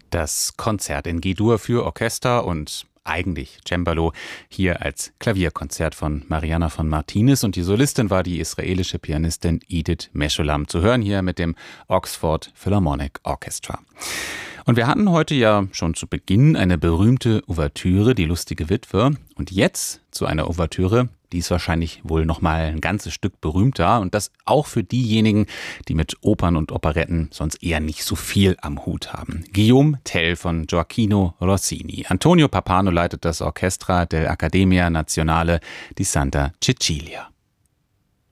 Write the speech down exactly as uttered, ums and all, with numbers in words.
Das Konzert in G-Dur für Orchester und eigentlich Cembalo, hier als Klavierkonzert von Mariana von Martinez, und die Solistin war die israelische Pianistin Edith Meshulam, zu hören hier mit dem Oxford Philharmonic Orchestra. Und wir hatten heute ja schon zu Beginn eine berühmte Ouvertüre, die Lustige Witwe, und jetzt zu einer Ouvertüre, die ist wahrscheinlich wohl noch mal ein ganzes Stück berühmter, und das auch für diejenigen, die mit Opern und Operetten sonst eher nicht so viel am Hut haben. Guillaume Tell von Gioacchino Rossini. Antonio Pappano leitet das Orchestra dell'Accademia Nazionale di Santa Cecilia.